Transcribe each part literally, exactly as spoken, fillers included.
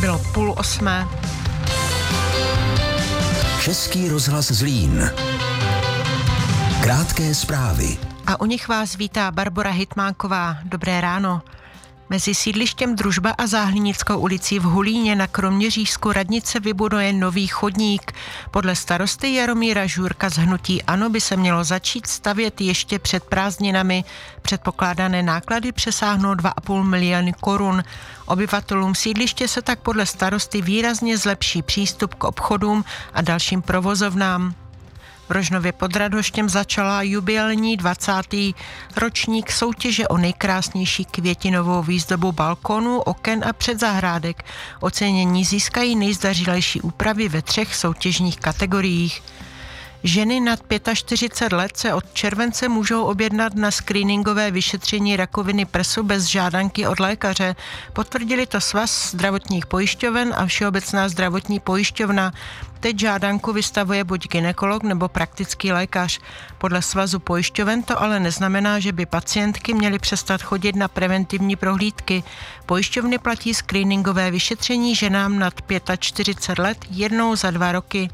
Bylo půl osmé. Český rozhlas Zlín. Krátké zprávy. A u nich vás vítá Barbora Hitmánková. Dobré ráno. Mezi sídlištěm Družba a Záhlinickou ulicí v Hulíně na Kroměřížsku radnice vybuduje nový chodník. Podle starosty Jaromíra Žůrka z hnutí ANO by se mělo začít stavět ještě před prázdninami. Předpokládané náklady přesáhnou dva a půl milionu korun. Obyvatelům sídliště se tak podle starosty výrazně zlepší přístup k obchodům a dalším provozovnám. V Rožnově pod Radhoštěm začala jubilejní dvacátý ročník soutěže o nejkrásnější květinovou výzdobu balkonů, oken a předzahrádek. Ocenění získají nejzdařilejší úpravy ve třech soutěžních kategoriích. Ženy nad čtyřicet pět let se od července můžou objednat na screeningové vyšetření rakoviny prsu bez žádanky od lékaře. Potvrdili to Svaz zdravotních pojišťoven a Všeobecná zdravotní pojišťovna. Teď žádanku vystavuje buď gynekolog nebo praktický lékař. Podle Svazu pojišťoven to ale neznamená, že by pacientky měly přestat chodit na preventivní prohlídky. Pojišťovny platí screeningové vyšetření ženám nad čtyřicet pět let jednou za dva roky.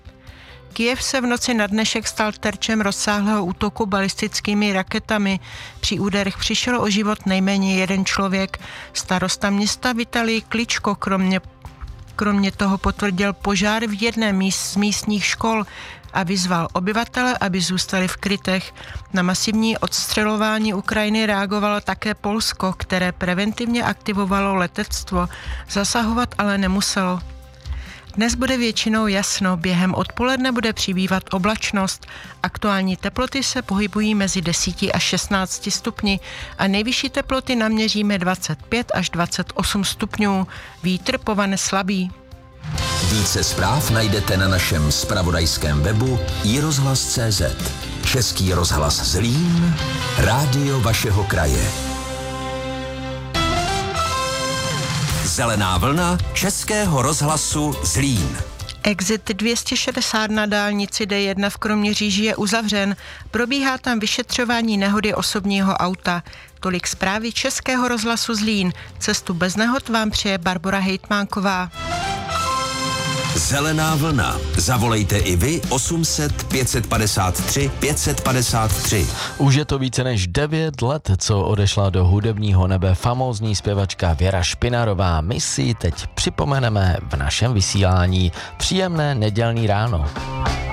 Kyjev se v noci na dnešek stal terčem rozsáhlého útoku balistickými raketami. Při úderech přišel o život nejméně jeden člověk. Starosta města Vitalij Kličko kromě, kromě toho potvrdil požár v jedné z místních škol a vyzval obyvatele, aby zůstali v krytech. Na masivní odstřelování Ukrajiny reagovalo také Polsko, které preventivně aktivovalo letectvo. Zasahovat ale nemuselo. Dnes bude většinou jasno, během odpoledne bude přibývat oblačnost. Aktuální teploty se pohybují mezi deseti až šestnácti stupni a nejvyšší teploty naměříme dvacet pět až dvacet osm stupňů. Vítr povane slabý. Více zpráv najdete na našem zpravodajském webu i rozhlas tečka cé zet. Český rozhlas Zlín, rádio vašeho kraje. Zelená vlna Českého rozhlasu Zlín. Exit dvě stě šedesát na dálnici D jedna v Kroměříži je uzavřen. Probíhá tam vyšetřování nehody osobního auta. Tolik zprávy Českého rozhlasu Zlín. Cestu bez nehod vám přeje Barbora Hitmánková. Zelená vlna. Zavolejte i vy osm set pět set padesát tři pět set padesát tři. Už je to více než devět let, co odešla do hudebního nebe famózní zpěvačka Věra Špinarová. My si teď připomeneme v našem vysílání. Příjemné nedělní ráno.